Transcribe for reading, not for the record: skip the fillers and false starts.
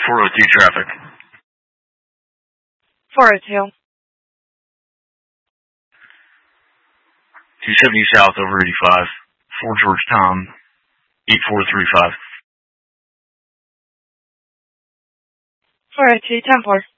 402 traffic. 402. 270 south over 85. 4 George Tom, 8435. 402, 10-4.